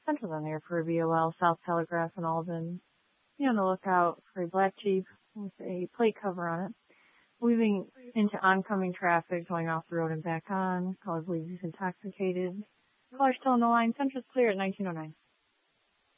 Central's on there for a VOL, South Telegraph and Alden. Be on the lookout for a black Jeep with a plate cover on it. Moving into oncoming traffic, going off the road and back on. Caller believes he's intoxicated. Caller still on the line. Central's clear at 1909.